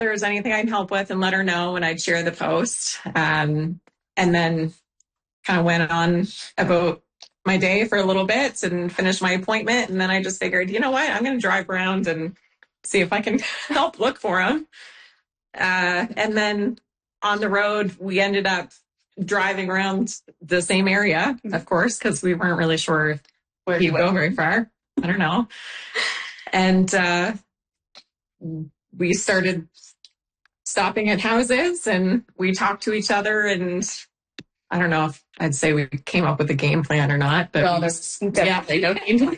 there was anything I'd help with and let her know, and I'd share the post. And then kind of went on about my day for a little bit and finished my appointment. And then I just figured, you know what, I'm going to drive around and see if I can help look for him. And then on the road, we ended up driving around the same area, of course, because we weren't really sure where he'd go very far. I don't know. And we started stopping at houses and we talked to each other, and I don't know if I'd say we came up with a game plan or not, but there's definitely no game plan.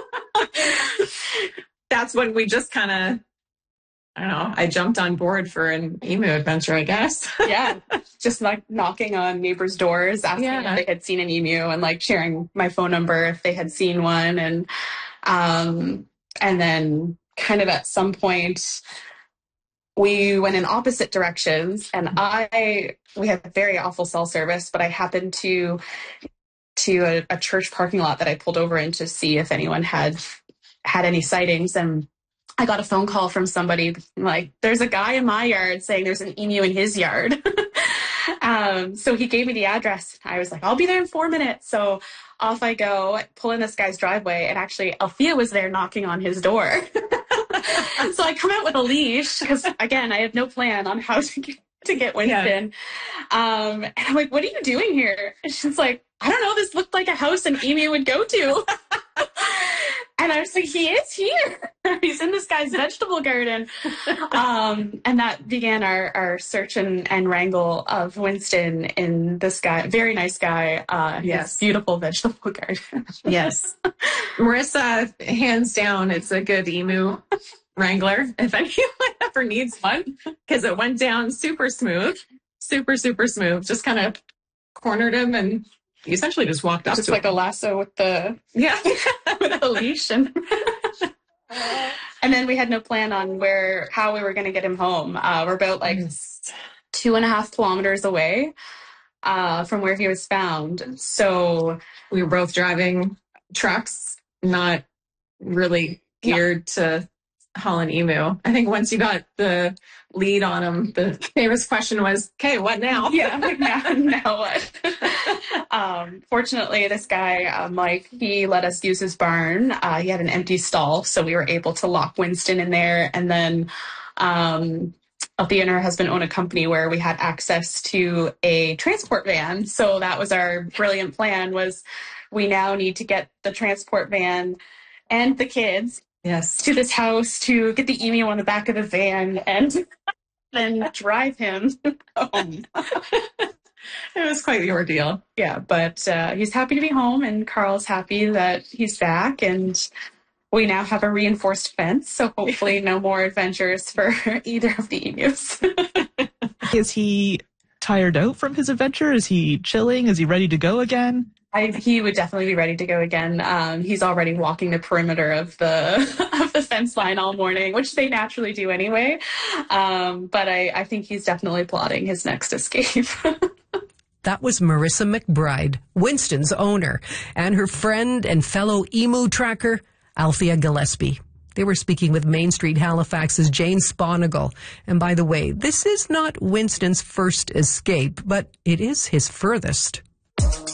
That's when we just kind of, I don't know, I jumped on board for an emu adventure, I guess. Yeah, just like knocking on neighbors' doors, asking if they had seen an emu, and like sharing my phone number if they had seen one. And then kind of at some point, we went in opposite directions, and we had very awful cell service, but I happened to a church parking lot that I pulled over in to see if anyone had any sightings. And I got a phone call from somebody like, there's a guy in my yard saying there's an emu in his yard. So he gave me the address. I was like, I'll be there in 4 minutes. So off I go, pull in this guy's driveway, and actually Althea was there knocking on his door. So I come out with a leash because, again, I had no plan on how to get Winston. And I'm like, what are you doing here? And she's like, I don't know. This looked like a house an emu would go to. And I was like, he is here. He's in this guy's vegetable garden. And that began our search and wrangle of Winston in this guy, very nice guy, his beautiful vegetable garden. Yes. Marissa, hands down, it's a good emu wrangler if anyone ever needs one, because it went down super smooth, super smooth. Just kind of cornered him and he essentially just walked up just to like him. A lasso with the with a leash. And then we had no plan on how we were going to get him home. We're about 2.5 kilometers away from where he was found. So we were both driving trucks, not really geared to haul an emu. I think once you got the lead on him, the famous question was, okay, what now? Yeah, like now what? Fortunately, this guy, Mike, he let us use his barn. He had an empty stall, so we were able to lock Winston in there. And then Althea and her husband own a company where we had access to a transport van. So that was our brilliant plan, was we now need to get the transport van and the kids to this house to get the emu on the back of the van and then drive him home. It was quite the ordeal. Yeah, but he's happy to be home, and Carl's happy that he's back, and we now have a reinforced fence, so hopefully no more adventures for either of the emus. Is he tired out from his adventure? Is he chilling? Is he ready to go again? He would definitely be ready to go again. He's already walking the perimeter of the fence line all morning, which they naturally do anyway. But I think he's definitely plotting his next escape. That was Marissa McBride, Winston's owner, and her friend and fellow emu tracker, Althea Gillespie. They were speaking with Main Street Halifax's Jane Sponigal. And by the way, this is not Winston's first escape, but it is his furthest.